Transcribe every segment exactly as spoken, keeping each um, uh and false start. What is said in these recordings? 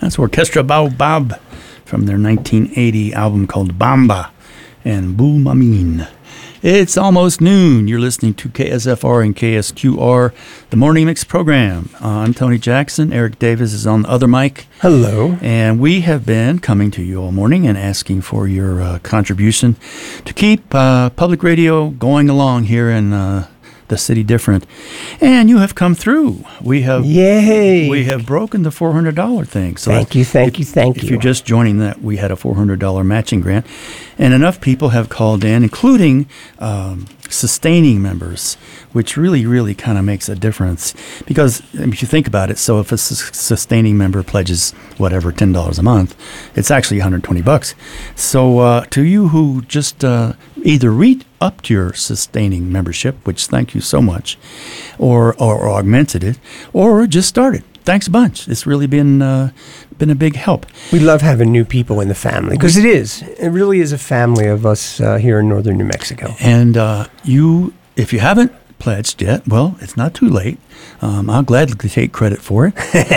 That's Orchestra Baobab from their nineteen eighty album called Bamba and Boom Amin. It's almost noon. You're listening to K S F R and K S Q R, the Morning Mix program. Uh, I'm Tony Jackson. Eric Davis is on the other mic. Hello. And we have been coming to you all morning and asking for your uh, contribution to keep uh, public radio going along here in uh, the city different. And you have come through. We have Yay. We have broken the four hundred dollars thing. So thank you, thank if, you, thank if you. If you're just joining that, we had a four hundred dollars matching grant. And enough people have called in, including um, sustaining members, which really, really kind of makes a difference. Because if you think about it, so if a su- sustaining member pledges whatever, ten dollars a month, it's actually one hundred twenty bucks. So uh, to you who just uh, either read up to your sustaining membership, which thank you so much, or, or, or augmented it, or just started. Thanks a bunch. It's really been uh, been a big help. We love having new people in the family, because it is. It really is a family of us uh, here in northern New Mexico. And uh, you, if you haven't pledged yet, well, it's not too late. Um, I'll gladly take credit for it.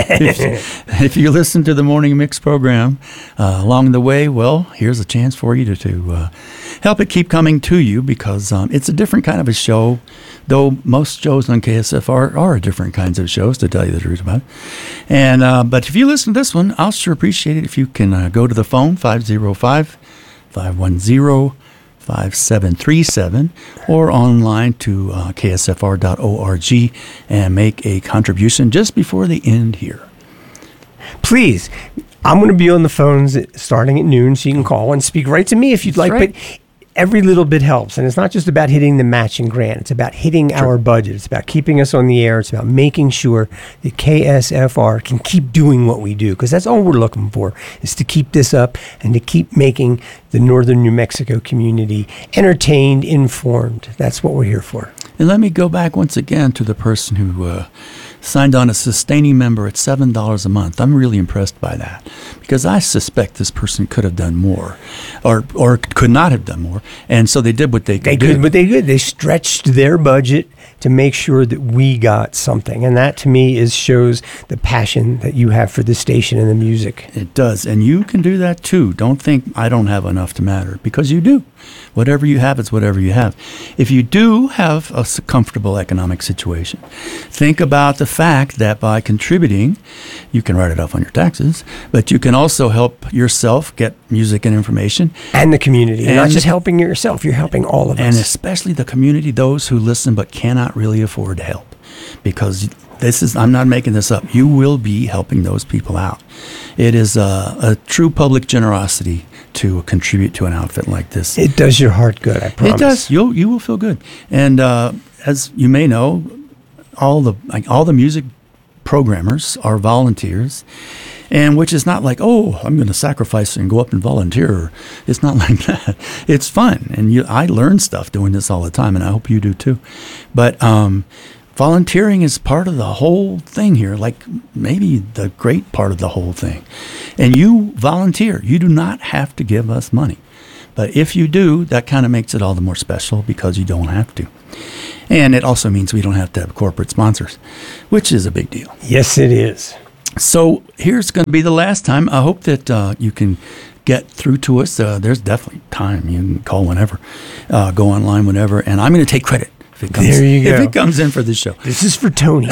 if, if you listen to the Morning Mix program uh, along the way, well, here's a chance for you to, to uh, help it keep coming to you, because um, it's a different kind of a show, though most shows on K S F R are different kinds of shows, to tell you the truth about it. And uh, but if you listen to this one, I'll sure appreciate it if you can uh, go to the phone, five oh five, five one zero, five seven three seven, or online to uh, K S F R dot org and make a contribution just before the end here. Please, I'm going to be on the phones starting at noon, so you can call and speak right to me if you'd That's like. right. But every little bit helps, and it's not just about hitting the matching grant. It's about hitting Sure. our budget. It's about keeping us on the air. It's about making sure that K S F R can keep doing what we do, because that's all we're looking for, is to keep this up and to keep making the northern New Mexico community entertained, informed. That's what we're here for. And let me go back once again to the person who uh, signed on a sustaining member at seven dollars a month. I'm really impressed by that, because I suspect this person could have done more, or or could not have done more. And so they did what they could They do. could, but they did. They stretched their budget to make sure that we got something, and that to me is shows the passion that you have for the station and the music. It does, and you can do that too. Don't think I don't have enough to matter, because you do. Whatever you have is whatever you have. If you do have a s- comfortable economic situation, think about the fact that by contributing, you can write it off on your taxes, but you can also help yourself get music and information. And the community. You're not And- just helping yourself, you're helping all of And us. especially the community, those who listen but cannot really afford to help. Because this is, I'm not making this up, you will be helping those people out. It is a, a true public generosity to contribute to an outfit like this. It does your heart good, I promise. It does. You'll, you will feel good. And uh, as you may know, all the like, all the music programmers are volunteers. And which is not like, oh, I'm going to sacrifice and go up and volunteer. It's not like that. It's fun. And you, I learn stuff doing this all the time, and I hope you do too. But um, volunteering is part of the whole thing here, like maybe the great part of the whole thing. And you volunteer. You do not have to give us money. But if you do, that kind of makes it all the more special, because you don't have to. And it also means we don't have to have corporate sponsors, which is a big deal. Yes, it is. So here's going to be the last time. I hope that uh, you can get through to us. Uh, there's definitely time. You can call whenever, uh, go online whenever, and I'm going to take credit if it comes. There you go. If it comes in for the show. This is for Tony.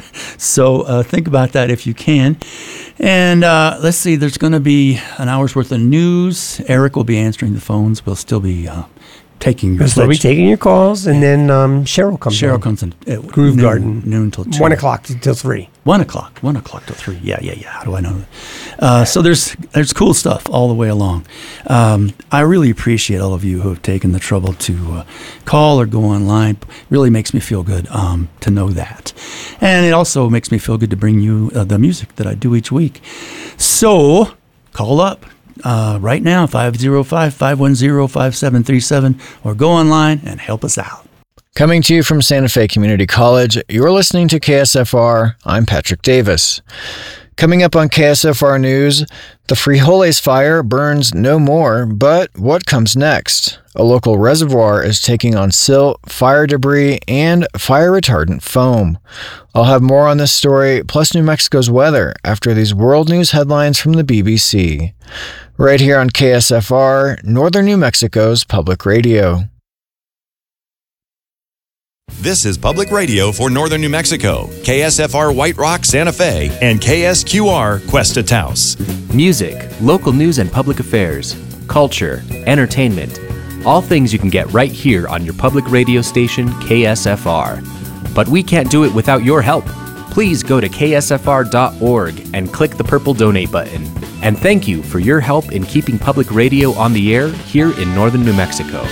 So uh, think about that if you can. And uh, let's see. There's going to be an hour's worth of news. Eric will be answering the phones. We'll still be uh, taking your. So we'll be pledge. taking your calls, and then um, Cheryl comes Cheryl in. comes in at Groove noon, Garden. noon till two. One o'clock till three. One o'clock. One o'clock till three. Yeah, yeah, yeah. How do I know that? Uh, so there's there's cool stuff all the way along. Um, I really appreciate all of you who have taken the trouble to uh, call or go online. It really makes me feel good um, to know that, and it also makes me feel good to bring you uh, the music that I do each week. So call up. Uh, right now, five oh five, five one zero, five seven three seven, or go online and help us out. Coming to you from Santa Fe Community College, you're listening to K S F R. I'm Patrick Davis. Coming up on K S F R News, the Frijoles fire burns no more, but what comes next? A local reservoir is taking on silt, fire debris, and fire-retardant foam. I'll have more on this story, plus New Mexico's weather, after these world news headlines from the B B C. Right here on K S F R, Northern New Mexico's public radio. This is Public Radio for Northern New Mexico, K S F R White Rock, Santa Fe, and K S Q R Cuesta Taos. Music, local news and public affairs, culture, entertainment, all things you can get right here on your public radio station, K S F R. But we can't do it without your help. Please go to K S F R dot org and click the purple donate button. And thank you for your help in keeping public radio on the air here in Northern New Mexico.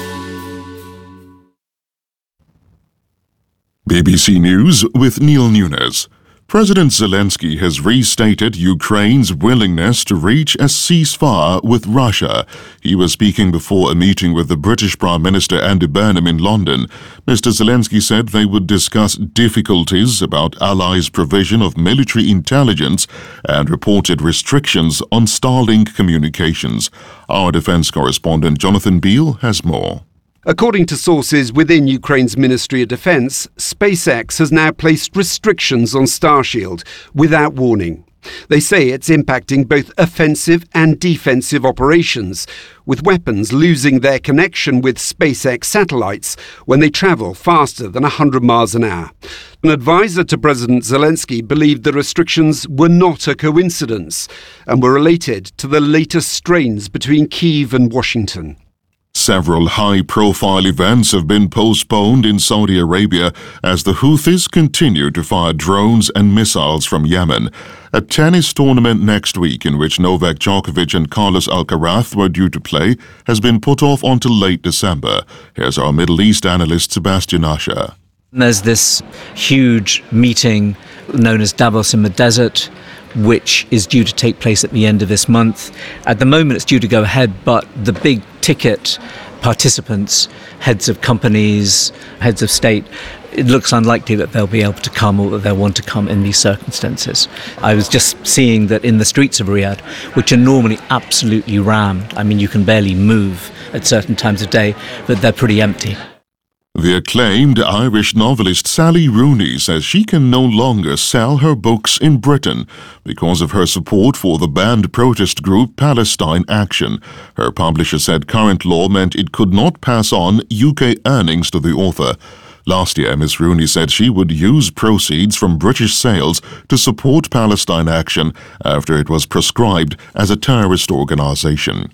B B C News with Neil Nunes. President Zelensky has restated Ukraine's willingness to reach a ceasefire with Russia. He was speaking before a meeting with the British Prime Minister Andy Burnham in London. Mister Zelensky said they would discuss difficulties about allies' provision of military intelligence and reported restrictions on Starlink communications. Our defense correspondent Jonathan Beale has more. According to sources within Ukraine's Ministry of Defense, SpaceX has now placed restrictions on Starshield without warning. They say it's impacting both offensive and defensive operations, with weapons losing their connection with SpaceX satellites when they travel faster than one hundred miles an hour. An advisor to President Zelensky believed the restrictions were not a coincidence and were related to the latest strains between Kyiv and Washington. Several high-profile events have been postponed in Saudi Arabia as the Houthis continue to fire drones and missiles from Yemen. A tennis tournament next week in which Novak Djokovic and Carlos Alcaraz were due to play has been put off until late December. Here's our Middle East analyst Sebastian Asher. There's this huge meeting known as Davos in the Desert, which is due to take place at the end of this month. At the moment it's due to go ahead, but the big ticket participants, heads of companies, heads of state, it looks unlikely that they'll be able to come or that they'll want to come in these circumstances. I was just seeing that in the streets of Riyadh, which are normally absolutely rammed, I mean you can barely move at certain times of day, that they're pretty empty. The acclaimed Irish novelist Sally Rooney says she can no longer sell her books in Britain because of her support for the banned protest group Palestine Action. Her publisher said current law meant it could not pass on U K earnings to the author. Last year, Miss Rooney said she would use proceeds from British sales to support Palestine Action after it was proscribed as a terrorist organization.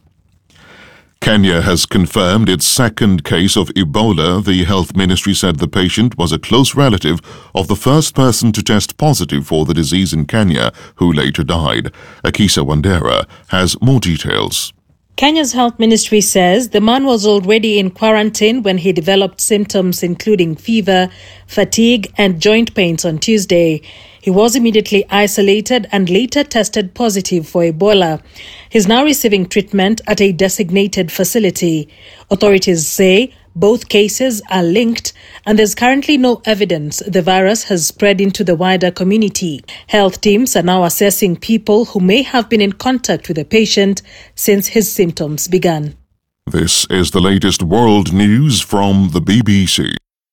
Kenya has confirmed its second case of Ebola. The health ministry said the patient was a close relative of the first person to test positive for the disease in Kenya, who later died. Akisa Wandera has more details. Kenya's health ministry says the man was already in quarantine when he developed symptoms including fever, fatigue, and joint pains on Tuesday. He was immediately isolated and later tested positive for Ebola. He's now receiving treatment at a designated facility. Authorities say both cases are linked and there's currently no evidence the virus has spread into the wider community. Health teams are now assessing people who may have been in contact with the patient since his symptoms began. This is the latest world news from the B B C.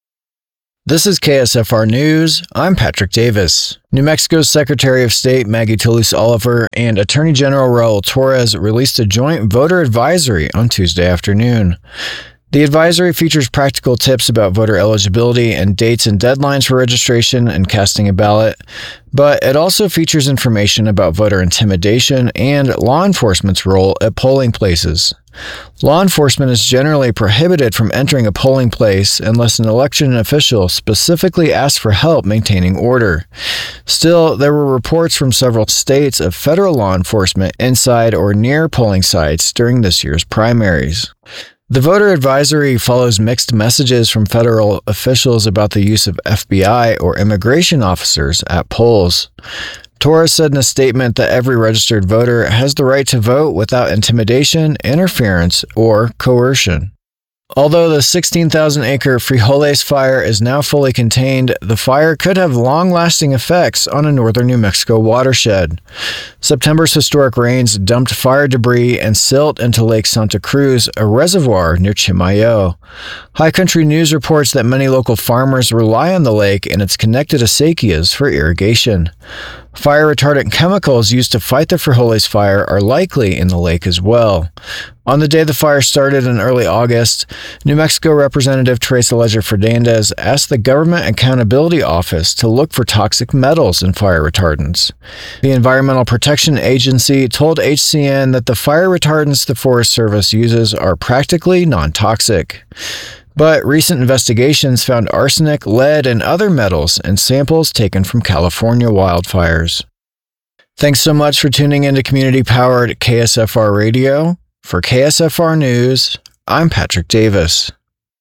This is K S F R News. I'm Patrick Davis. New Mexico's Secretary of State Maggie Toulouse Oliver and Attorney General Raul Torres released a joint voter advisory on Tuesday afternoon. The advisory features practical tips about voter eligibility and dates and deadlines for registration and casting a ballot, but it also features information about voter intimidation and law enforcement's role at polling places. Law enforcement is generally prohibited from entering a polling place unless an election official specifically asks for help maintaining order. Still, there were reports from several states of federal law enforcement inside or near polling sites during this year's primaries. The voter advisory follows mixed messages from federal officials about the use of F B I or immigration officers at polls. Torres said in a statement that every registered voter has the right to vote without intimidation, interference, or coercion. Although the sixteen thousand acre Frijoles fire is now fully contained, the fire could have long-lasting effects on a northern New Mexico watershed. September's historic rains dumped fire debris and silt into Lake Santa Cruz, a reservoir near Chimayo. High Country News reports that many local farmers rely on the lake and its connected acequias for irrigation. Fire-retardant chemicals used to fight the Frijoles fire are likely in the lake as well. On the day the fire started in early August, New Mexico Representative Teresa Leger-Fernandez asked the Government Accountability Office to look for toxic metals in fire retardants. The Environmental Protection Agency told H C N that the fire retardants the Forest Service uses are practically non-toxic. But recent investigations found arsenic, lead, and other metals in samples taken from California wildfires. Thanks so much for tuning into community-powered K S F R Radio. For K S F R News, I'm Patrick Davis.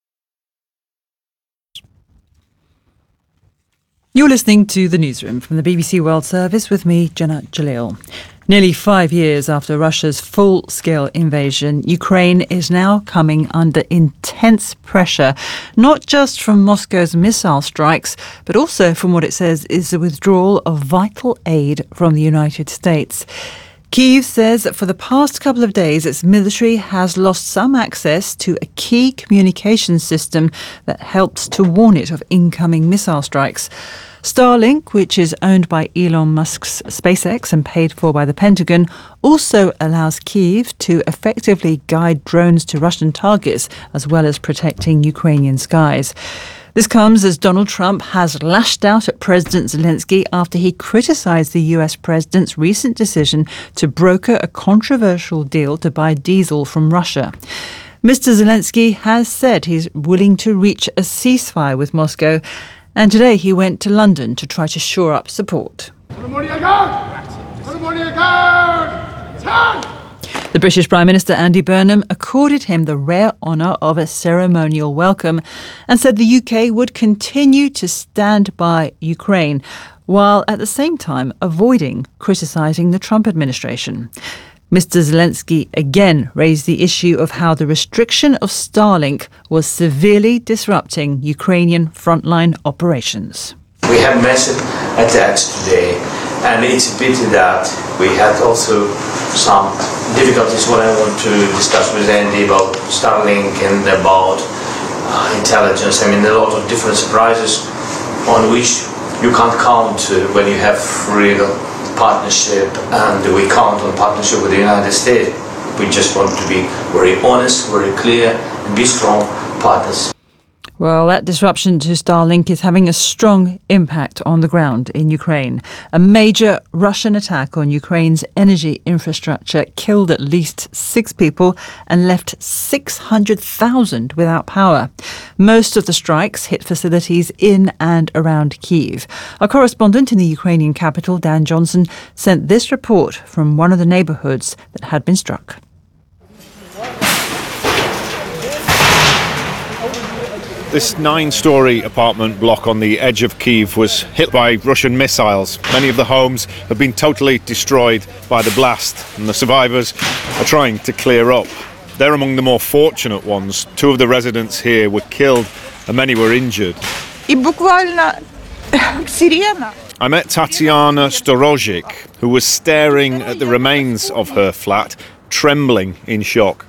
You're listening to The Newsroom from the B B C World Service with me, Jenna Jalil. Nearly five years after Russia's full-scale invasion, Ukraine is now coming under intense pressure, not just from Moscow's missile strikes, but also from what it says is the withdrawal of vital aid from the United States. Kyiv says that for the past couple of days, its military has lost some access to a key communications system that helps to warn it of incoming missile strikes. Starlink, which is owned by Elon Musk's SpaceX and paid for by the Pentagon, also allows Kyiv to effectively guide drones to Russian targets, as well as protecting Ukrainian skies. This comes as Donald Trump has lashed out at President Zelensky after he criticised the U S president's recent decision to broker a controversial deal to buy diesel from Russia. Mister Zelensky has said he's willing to reach a ceasefire with Moscow, and today he went to London to try to shore up support. The British Prime Minister Andy Burnham accorded him the rare honour of a ceremonial welcome and said the U K would continue to stand by Ukraine, while at the same time avoiding criticising the Trump administration. Mister Zelensky again raised the issue of how the restriction of Starlink was severely disrupting Ukrainian frontline operations. We have massive attacks today, and it's a pity that we had also some difficulties when I want to discuss with Andy about Starlink and about uh, intelligence. I mean, a lot of different surprises on which you can't count uh, when you have real partnership, and we count on partnership with the United States. We just want to be very honest, very clear, and be strong partners. Well, that disruption to Starlink is having a strong impact on the ground in Ukraine. A major Russian attack on Ukraine's energy infrastructure killed at least six people and left six hundred thousand without power. Most of the strikes hit facilities in and around Kyiv. Our correspondent in the Ukrainian capital, Dan Johnson, sent this report from one of the neighbourhoods that had been struck. This nine-storey apartment block on the edge of Kyiv was hit by Russian missiles. Many of the homes have been totally destroyed by the blast, and the survivors are trying to clear up. They're among the more fortunate ones. Two of the residents here were killed and many were injured. I met Tatiana Storozhik, who was staring at the remains of her flat, trembling in shock.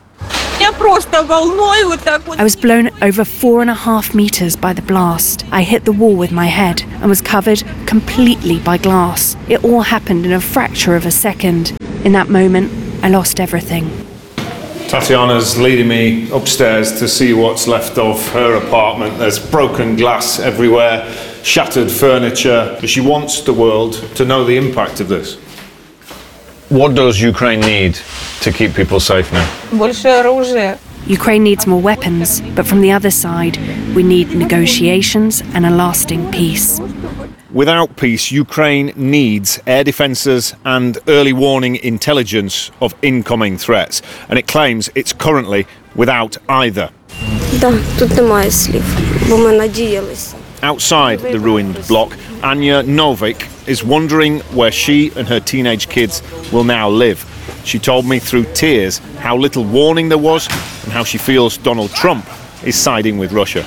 I was blown over four and a half metres by the blast. I hit the wall with my head and was covered completely by glass. It all happened in a fraction of a second. In that moment, I lost everything. Tatiana's leading me upstairs to see what's left of her apartment. There's broken glass everywhere, shattered furniture. She wants the world to know the impact of this. What does Ukraine need to keep people safe now? Ukraine needs more weapons, but from the other side, we need negotiations and a lasting peace. Without peace, Ukraine needs air defences and early warning intelligence of incoming threats, and it claims it's currently without either. Outside the ruined block, Anya Novik is wondering where she and her teenage kids will now live. She told me through tears how little warning there was and how she feels Donald Trump is siding with Russia.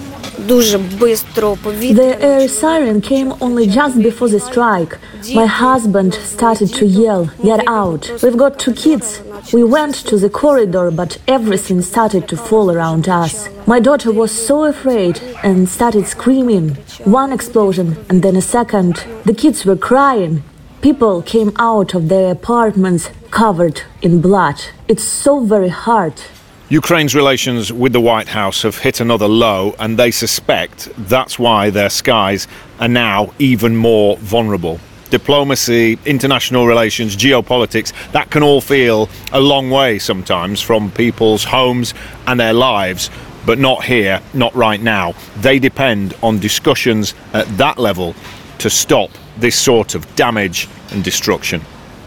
The air siren came only just before the strike. My husband started to yell, "Get out! We've got two kids." We went to the corridor, but everything started to fall around us. My daughter was so afraid and started screaming. One explosion and then a second. The kids were crying. People came out of their apartments covered in blood. It's so very hard. Ukraine's relations with the White House have hit another low, and they suspect that's why their skies are now even more vulnerable. Diplomacy, international relations, geopolitics, that can all feel a long way sometimes from people's homes and their lives, but not here, not right now. They depend on discussions at that level to stop this sort of damage and destruction.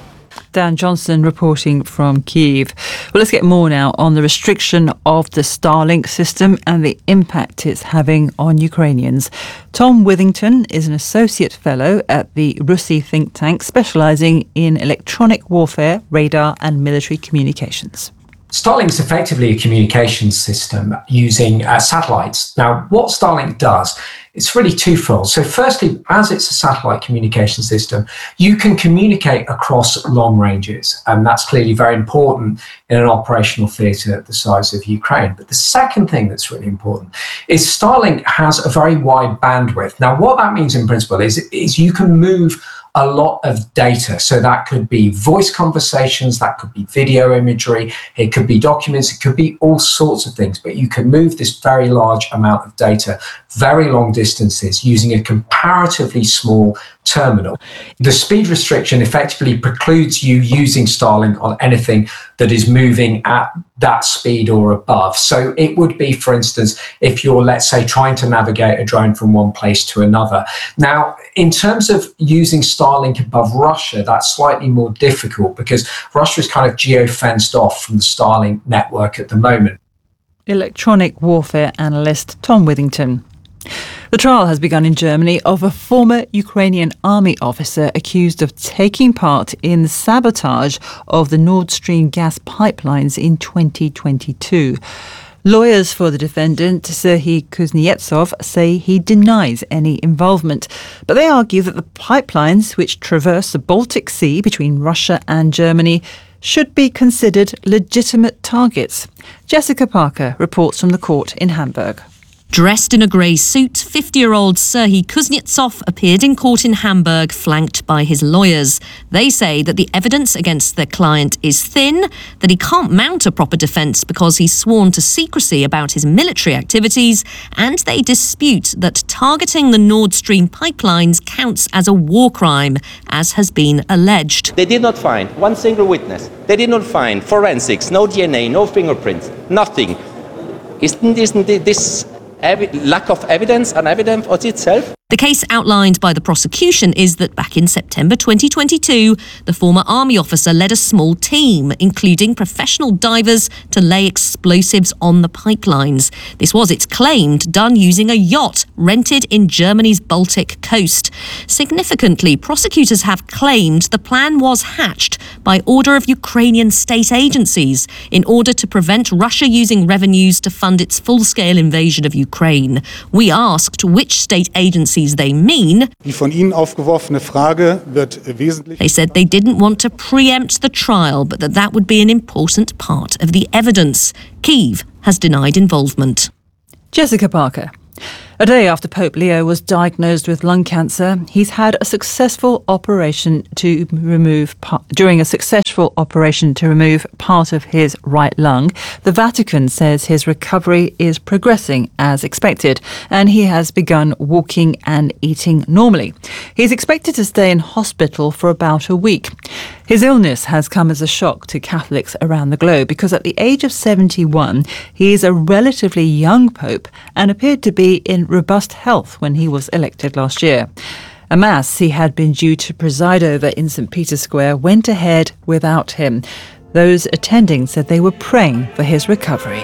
Dan Johnson reporting from Kyiv. Well, let's get more now on the restriction of the Starlink system and the impact it's having on Ukrainians. Tom Withington is an associate fellow at the Rusi think tank specialising in electronic warfare, radar and military communications. Starlink is effectively a communications system using uh, satellites. Now, what Starlink does, it's really twofold. So firstly, as it's a satellite communication system, you can communicate across long ranges, and that's clearly very important in an operational theatre the size of Ukraine. But the second thing that's really important is Starlink has a very wide bandwidth. Now, what that means in principle is, is you can move a lot of data. So that could be voice conversations, that could be video imagery, it could be documents, it could be all sorts of things, but you can move this very large amount of data, very long distances using a comparatively small terminal. The speed restriction effectively precludes you using Starlink on anything that is moving at that speed or above. So it would be, for instance, if you're, let's say, trying to navigate a drone from one place to another. Now, in terms of using Starlink above Russia, that's slightly more difficult because Russia is kind of geo-fenced off from the Starlink network at the moment. Electronic warfare analyst Tom Withington. The trial has begun in Germany of a former Ukrainian army officer accused of taking part in the sabotage of the Nord Stream gas pipelines in twenty twenty-two. Lawyers for the defendant, Serhiy Kuznetsov, say he denies any involvement, but they argue that the pipelines, which traverse the Baltic Sea between Russia and Germany, should be considered legitimate targets. Jessica Parker reports from the court in Hamburg. Dressed in a grey suit, fifty-year-old Serhiy Kuznetsov appeared in court in Hamburg, flanked by his lawyers. They say that the evidence against their client is thin, that he can't mount a proper defence because he's sworn to secrecy about his military activities, and they dispute that targeting the Nord Stream pipelines counts as a war crime, as has been alleged. They did not find one single witness. They did not find forensics, no D N A, no fingerprints, nothing. Isn't, isn't this Evi- lack of evidence and evidence of itself? The case outlined by the prosecution is that back in September twenty twenty-two, the former army officer led a small team, including professional divers, to lay explosives on the pipelines. This was, it's claimed, done using a yacht rented in Germany's Baltic coast. Significantly, prosecutors have claimed the plan was hatched by order of Ukrainian state agencies in order to prevent Russia using revenues to fund its full-scale invasion of Ukraine. We asked which state agencies they mean. Die von Ihnen aufgeworfene Frage wird wesentlich. They said they didn't want to preempt the trial, but that that would be an important part of the evidence. Kyiv has denied involvement. Jessica Parker. A day after Pope Leo was diagnosed with lung cancer, he's had a successful operation to remove, during a successful operation to remove part of his right lung. The Vatican says his recovery is progressing as expected, and he has begun walking and eating normally. He's expected to stay in hospital for about a week. His illness has come as a shock to Catholics around the globe because at the age of seventy-one, he is a relatively young pope and appeared to be in robust health when he was elected last year. A mass he had been due to preside over in Saint Peter's Square went ahead without him. Those attending said they were praying for his recovery.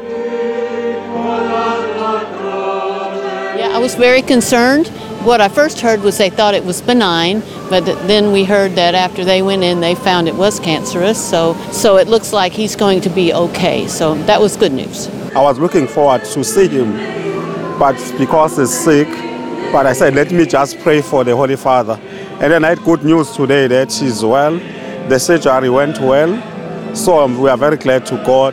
Yeah, I was very concerned. What I first heard was they thought it was benign, but then we heard that after they went in, they found it was cancerous. So, so it looks like he's going to be okay. So that was good news. I was looking forward to see him, but because he's sick, but I said, let me just pray for the Holy Father. And then I had good news today that he's well. The surgery went well. So um, we are very glad to God.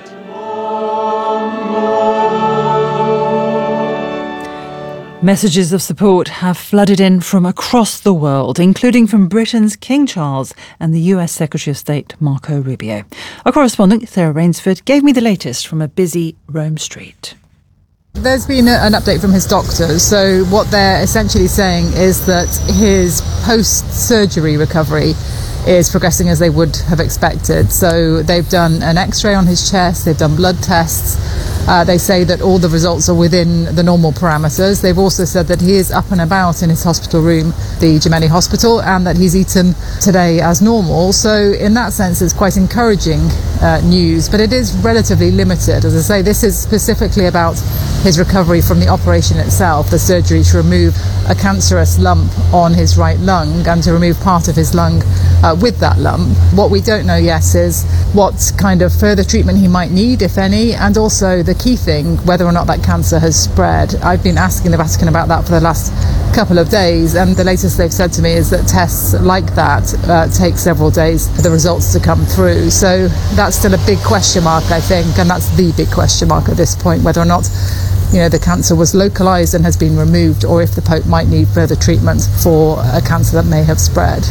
Messages of support have flooded in from across the world, including from Britain's King Charles and the U S Secretary of State Marco Rubio. Our correspondent, Sarah Rainsford, gave me the latest from a busy Rome street. There's been a, an update from his doctors. So what they're essentially saying is that his post-surgery recovery is progressing as they would have expected. So they've done an x-ray on his chest, they've done blood tests. Uh, they say that all the results are within the normal parameters. They've also said that he is up and about in his hospital room, the Gemelli Hospital, and that he's eaten today as normal. So in that sense, it's quite encouraging uh, news, but it is relatively limited. As I say, this is specifically about his recovery from the operation itself, the surgery to remove a cancerous lump on his right lung and to remove part of his lung uh, with that lump. What we don't know yet is what kind of further treatment he might need, if any, and also the key thing, whether or not that cancer has spread. I've been asking the Vatican about that for the last couple of days, and the latest they've said to me is that tests like that uh, take several days for the results to come through. So that's still a big question mark, I think, and that's the big question mark at this point, whether or not you know, the cancer was localized and has been removed, or if the Pope might need further treatment for a cancer that may have spread.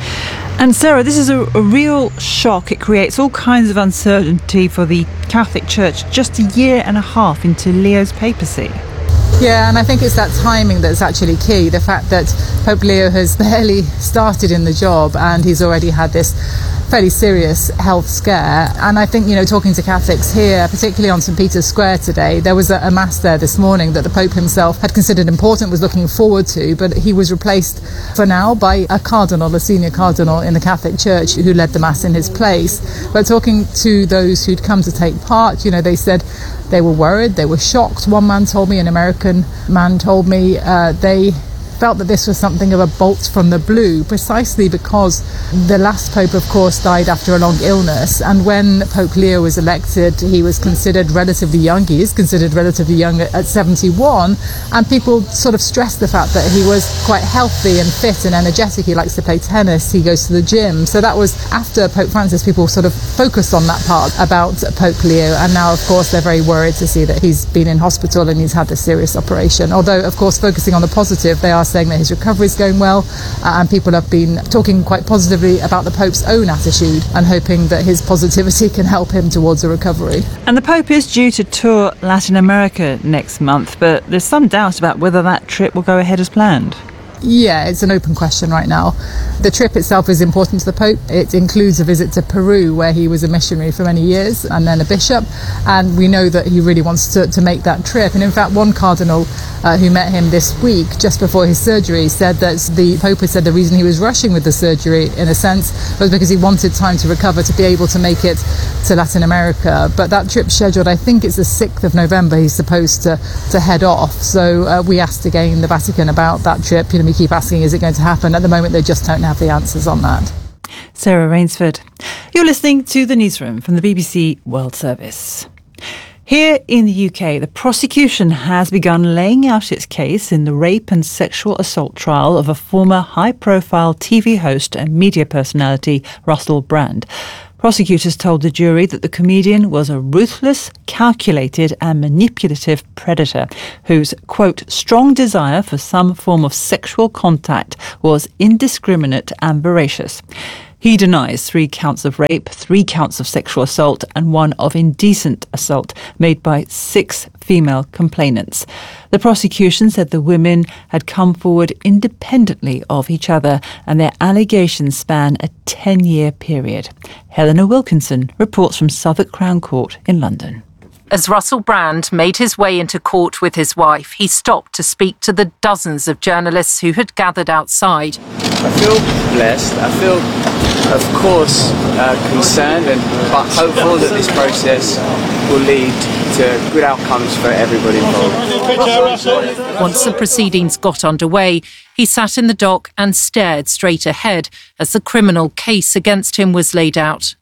And Sarah, this is a, a real shock. It creates all kinds of uncertainty for the Catholic Church just a year and a half into Leo's papacy. Yeah, and I think it's that timing that's actually key. The fact that Pope Leo has barely started in the job and he's already had this fairly serious health scare. And I think, you know, talking to Catholics here, particularly on St Peter's Square today, there was a, a mass there this morning that the Pope himself had considered important, was looking forward to, but he was replaced for now by a cardinal, a senior cardinal in the Catholic Church who led the mass in his place. But talking to those who'd come to take part, you know, they said they were worried, they were shocked. One man told me, an American man told me, uh, they felt that this was something of a bolt from the blue, precisely because the last Pope, of course, died after a long illness. And when Pope Leo was elected, he was considered relatively young. He is considered relatively young at seventy-one. And people sort of stressed the fact that he was quite healthy and fit and energetic. He likes to play tennis. He goes to the gym. So that was after Pope Francis, people sort of focused on that part about Pope Leo. And now, of course, they're very worried to see that he's been in hospital and he's had this serious operation. Although, of course, focusing on the positive, they are saying that his recovery is going well, uh, and people have been talking quite positively about the Pope's own attitude and hoping that his positivity can help him towards a recovery. And the Pope is due to tour Latin America next month, but there's some doubt about whether that trip will go ahead as planned. Yeah, it's an open question right now. The trip itself is important to the Pope. It includes a visit to Peru, where he was a missionary for many years and then a bishop. And we know that he really wants to, to make that trip. And in fact, one cardinal uh, who met him this week, just before his surgery, said that the Pope had said the reason he was rushing with the surgery, in a sense, was because he wanted time to recover to be able to make it to Latin America. But that trip's scheduled, I think it's the sixth of November, he's supposed to, to head off. So uh, we asked again the Vatican about that trip. You know, we keep asking, is it going to happen? At the moment, they just don't have the answers on that. Sarah Rainsford. You're listening to The Newsroom from the B B C World Service. Here in the U K, the prosecution has begun laying out its case in the rape and sexual assault trial of a former high-profile T V host and media personality, Russell Brand. Prosecutors told the jury that the comedian was a ruthless, calculated and manipulative predator whose, quote, strong desire for some form of sexual contact was indiscriminate and voracious. He denies three counts of rape, three counts of sexual assault and one of indecent assault made by six female complainants. The prosecution said the women had come forward independently of each other and their allegations span a ten-year period. Helena Wilkinson reports from Southwark Crown Court in London. As Russell Brand made his way into court with his wife, he stopped to speak to the dozens of journalists who had gathered outside. I feel blessed. I feel, of course, uh, concerned and but hopeful that this process will lead to good outcomes for everybody involved. Once the proceedings got underway, he sat in the dock and stared straight ahead as the criminal case against him was laid out.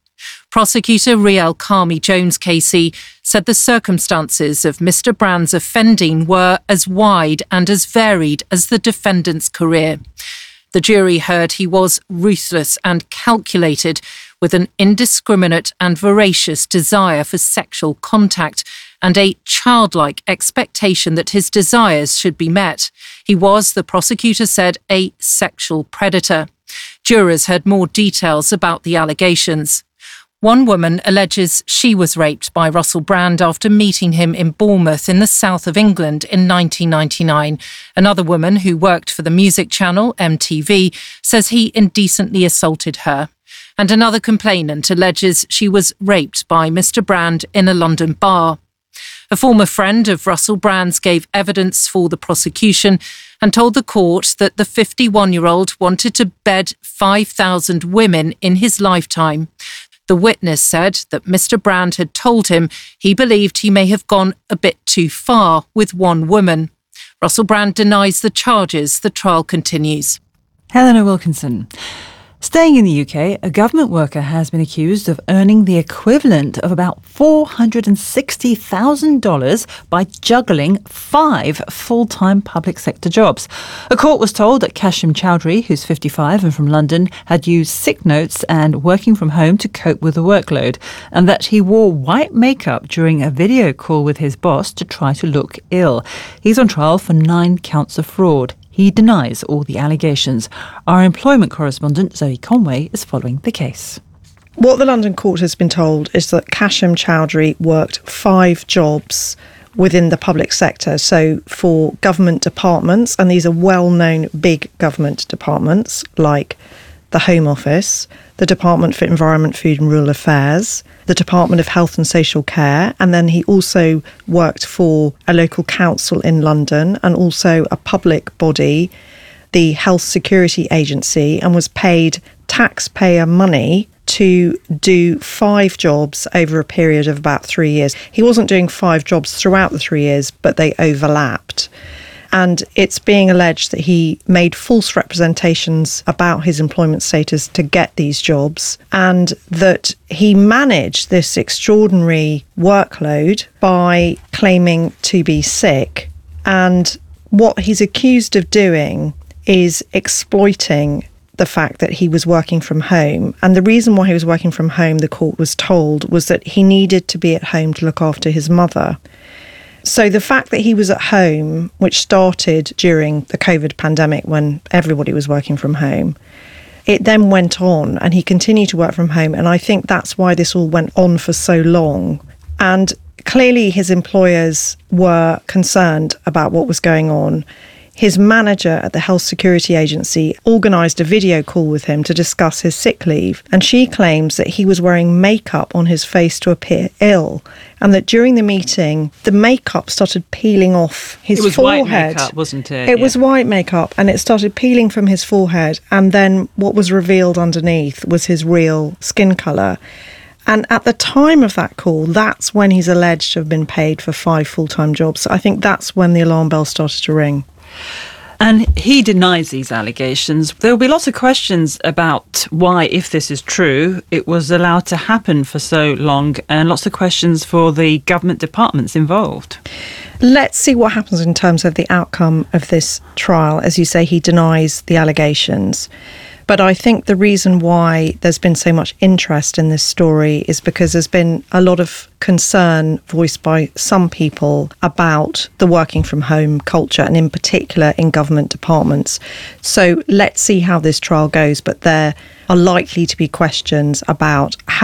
Prosecutor Riel Carmi Jones-Casey said the circumstances of Mister Brand's offending were as wide and as varied as the defendant's career. The jury heard he was ruthless and calculated, with an indiscriminate and voracious desire for sexual contact and a childlike expectation that his desires should be met. He was, the prosecutor said, a sexual predator. Jurors heard more details about the allegations. One woman alleges she was raped by Russell Brand after meeting him in Bournemouth in the south of England in nineteen ninety-nine. Another woman who worked for the music channel M T V says he indecently assaulted her. And another complainant alleges she was raped by Mister Brand in a London bar. A former friend of Russell Brand's gave evidence for the prosecution and told the court that the fifty-one-year-old wanted to bed five thousand women in his lifetime. The witness said that Mister Brand had told him he believed he may have gone a bit too far with one woman. Russell Brand denies the charges. The trial continues. Helena Wilkinson. Staying in the U K, a government worker has been accused of earning the equivalent of about four hundred sixty thousand dollars by juggling five full-time public sector jobs. A court was told that Kashim Chowdhury, who's fifty-five and from London, had used sick notes and working from home to cope with the workload, and that he wore white makeup during a video call with his boss to try to look ill. He's on trial for nine counts of fraud. He denies all the allegations. Our employment correspondent, Zoe Conway, is following the case. What the London court has been told is that Kashim Chowdhury worked five jobs within the public sector, so for government departments, and these are well-known big government departments like the Home Office, the Department for Environment, Food and Rural Affairs, the Department of Health and Social Care, and then he also worked for a local council in London and also a public body, the Health Security Agency, and was paid taxpayer money to do five jobs over a period of about three years. He wasn't doing five jobs throughout the three years, but they overlapped. And it's being alleged that he made false representations about his employment status to get these jobs, and that he managed this extraordinary workload by claiming to be sick. And what he's accused of doing is exploiting the fact that he was working from home. And the reason why he was working from home, the court was told, was that he needed to be at home to look after his mother. So the fact that he was at home, which started during the COVID pandemic when everybody was working from home, it then went on and he continued to work from home. And I think that's why this all went on for so long. And clearly his employers were concerned about what was going on. His manager at the Health Security Agency organised a video call with him to discuss his sick leave, and she claims that he was wearing makeup on his face to appear ill, and that during the meeting, the makeup started peeling off his forehead. It was forehead. White makeup, wasn't it? It yeah. was white makeup, and it started peeling from his forehead, and then what was revealed underneath was his real skin colour. And at the time of that call, that's when he's alleged to have been paid for five full-time jobs. So I think that's when the alarm bell started to ring. And he denies these allegations. There will be lots of questions about why, if this is true, it was allowed to happen for so long, and lots of questions for the government departments involved. Let's see what happens in terms of the outcome of this trial. As you say, he denies the allegations. But I think the reason why there's been so much interest in this story is because there's been a lot of concern voiced by some people about the working from home culture, and in particular in government departments. So let's see how this trial goes, but there are likely to be questions about how